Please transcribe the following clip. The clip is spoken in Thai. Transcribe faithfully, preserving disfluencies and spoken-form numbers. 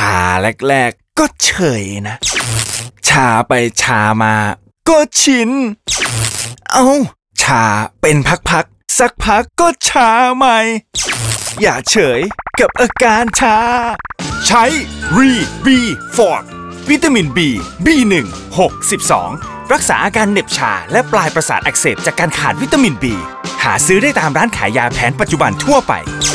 าแรกๆก็เฉยนะชาไปชามาก็ชินเอ้าชาเป็นพักๆสักพักก็ชาใหม่อย่าเฉยกับอาการชาใช้รีบีฟอร์ดวิตามิน B บี หนึ่ง หก สิบสอง รักษาอาการเหน็บชาและปลายประสาทอักเสบจากการขาดวิตามิน B หาซื้อได้ตามร้านขายยาแผนปัจจุบันทั่วไป